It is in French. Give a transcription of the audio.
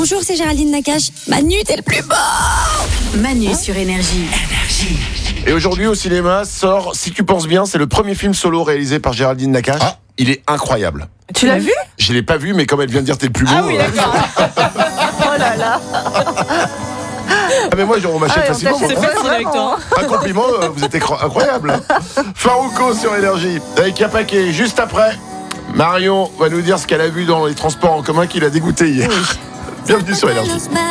Bonjour, c'est Géraldine Nakache. Manu, t'es le plus beau. Manu sur Énergie. Et aujourd'hui au cinéma sort Si tu penses bien, c'est le premier film solo réalisé par Géraldine Nakache. Il est incroyable. Tu l'as vu? Je l'ai pas vu, mais comme elle vient de dire t'es le plus beau. Ah oui, d'accord. Oh là là. Ah mais moi on m'achète facilement. C'est facile avec toi. Un compliment, vous êtes incroyable. Farouko sur Énergie avec un paquet. Juste après, Marion va nous dire ce qu'elle a vu dans les transports en commun qui l'a dégoûté hier. Bienvenue sur Énergie.